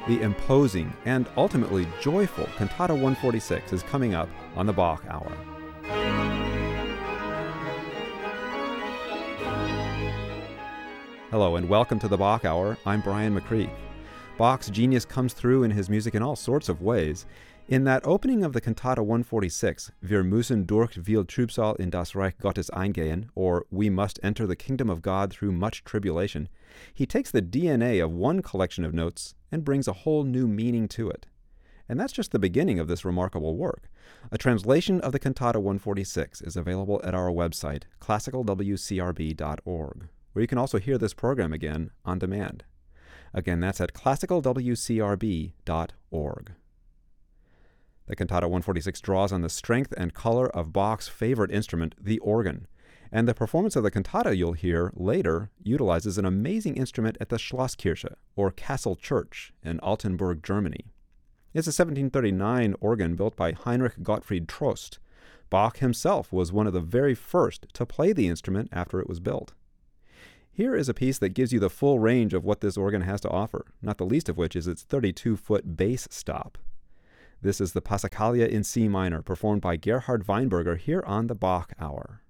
The imposing and ultimately joyful Cantata 146 is coming up on the Bach Hour. Hello and welcome to the Bach Hour. I'm Brian McCreeve. Bach's genius comes through in his music in all sorts of ways. In that opening of the Cantata 146, Wir müssen durch viel Trübsal in das Reich Gottes eingehen, or We must enter the kingdom of God through much tribulation, he takes the DNA of one collection of notes and brings a whole new meaning to it. And that's just the beginning of this remarkable work. A translation of the Cantata 146 is available at our website, classicalwcrb.org, where you can also hear this program again on demand. Again, that's at classicalwcrb.org. The Cantata 146 draws on the strength and color of Bach's favorite instrument, the organ, and the performance of the cantata you'll hear later utilizes an amazing instrument at the Schlosskirche, or Castle Church, in Altenburg, Germany. It's a 1739 organ built by Heinrich Gottfried Trost. Bach himself was one of the very first to play the instrument after it was built. Here is a piece that gives you the full range of what this organ has to offer, not the least of which is its 32-foot bass stop. This is the Passacaglia in C minor, performed by Gerhard Weinberger here on the Bach Hour.